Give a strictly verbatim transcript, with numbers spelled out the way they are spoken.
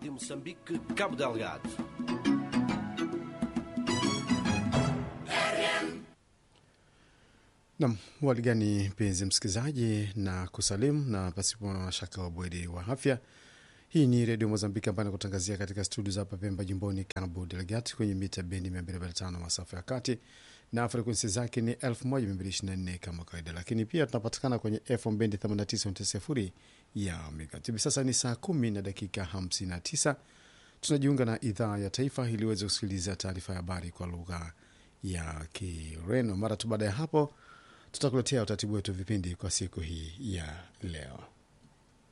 de Moçambique, Cabo Delgado. Naam, hali gani mpenzi msikilizaji, na kusalimu na pasipo shaka wabweri wa afya. Hii ni Radio Mozambiki ambayo nakutangazia katika studio za hapa Pemba jimboni Cabo Delgado kwenye mita bendi mia mbili arobaini na tano masafa ya kati na frekuensi zake ni elfu moja mia mbili ishirini na nne kama kawaida, lakini pia tunapatikana kwenye F M bendi themanini na tisa nukta sifuri ya megahertz. Hivi sasa ni saa kumi na dakika hamsini na tisa. Tunajiunga na idhaa ya taifa ili uweze kusikiliza taarifa ya habari kwa lugha ya Kireno. Mara tu baada ya hapo tutakuletea utaratibu wetu vipindi kwa siku hii ya leo.